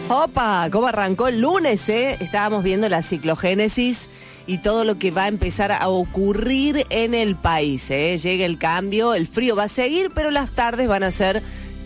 Opa, ¿cómo arrancó el lunes, Estábamos viendo la ciclogénesis y todo lo que va a empezar a ocurrir en el país, Llega el cambio, el frío va a seguir, pero las tardes van a ser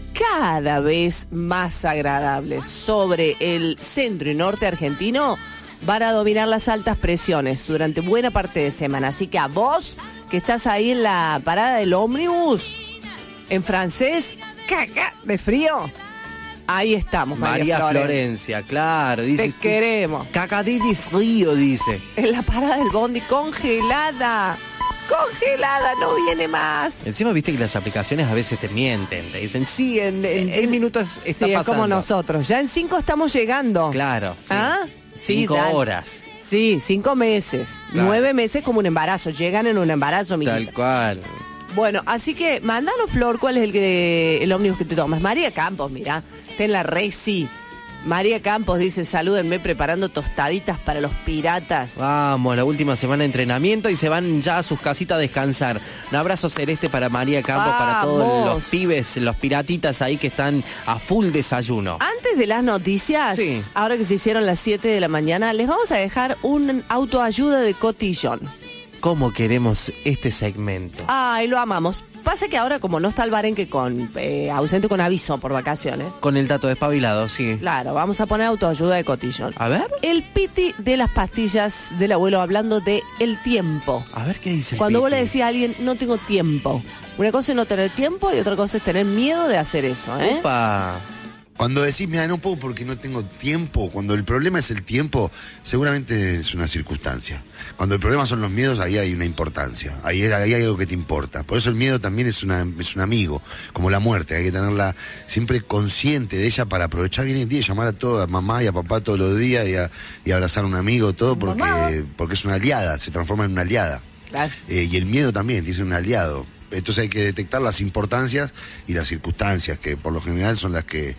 cada vez más agradables. Sobre el centro y norte argentino van a dominar las altas presiones durante buena parte de semana. Así que a vos, que estás ahí en la parada del ómnibus, en francés, caca de frío, ahí estamos, María Florencia, claro. Dice, te queremos. Cacadí de frío, dice. En la parada del bondi, congelada. Congelada, no viene más. Encima viste que las aplicaciones a veces te mienten. Te dicen, sí, en 10 minutos está sí, pasando. es como nosotros. Ya en 5 estamos llegando. Claro, sí. ¿Ah? 5 horas. Sí, 5 meses. Claro. 9 meses como un embarazo. Llegan en un embarazo, mi Tal cual. Bueno, así que mandanos, Flor, ¿cuál es el ómnibus que te tomas? María Campos, mirá, está en la Reci. María Campos dice, salúdenme preparando tostaditas para los piratas. Vamos, la última semana de entrenamiento y se van ya a sus casitas a descansar. Un abrazo celeste para María Campos, para todos los pibes, los piratitas ahí que están a full desayuno. Antes de las noticias, sí, ahora que se hicieron las 7 de la mañana, les vamos a dejar un autoayuda de cotillón. ¿Cómo queremos este segmento? Ay, lo amamos. Pasa que ahora, como no está el Barenque ausente con aviso por vacaciones. Con el dato despabilado, sí. Claro, vamos a poner autoayuda de cotillón. A ver. El piti de las pastillas del abuelo hablando de el tiempo. A ver qué dice el Cuando piti. vos le decís a alguien, no tengo tiempo. Una cosa es no tener tiempo y otra cosa es tener miedo de hacer eso, Opa. Cuando decís, mira, no puedo porque no tengo tiempo, cuando el problema es el tiempo, seguramente es una circunstancia. Cuando el problema son los miedos, ahí hay una importancia, ahí hay algo que te importa. Por eso el miedo también es un amigo, como la muerte, hay que tenerla siempre consciente de ella para aprovechar bien el día y llamar a toda, a mamá y a papá todos los días y abrazar a un amigo, todo porque es una aliada, se transforma en una aliada. Claro. Y el miedo también, es un aliado. Entonces hay que detectar las importancias y las circunstancias, que por lo general son las que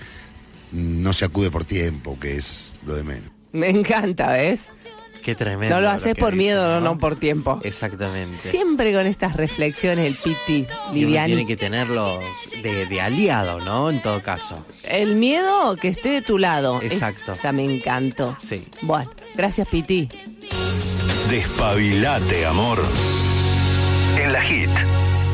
no se acude por tiempo, que es lo de menos. Me encanta, ¿ves? Qué tremendo. No lo haces por dice, miedo, no por tiempo. Exactamente. Siempre con estas reflexiones, el piti, liviani. Tiene que tenerlos de aliado, ¿no? En todo caso. El miedo que esté de tu lado. Exacto. Esa me encantó. Sí. Bueno, gracias, Piti. Despabilate, amor. En la Hit.